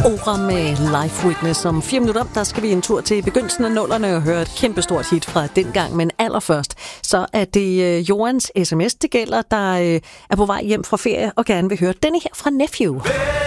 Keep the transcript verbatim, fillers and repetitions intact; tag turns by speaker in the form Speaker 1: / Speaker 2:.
Speaker 1: Ora med Life Witness. Om fire minutter, der skal vi en tur til begyndelsen af nullerne og høre et kæmpestort hit fra dengang. Men allerførst, så er det Jorans sms, det gælder, der er på vej hjem fra ferie og gerne vil høre denne her fra Nephew.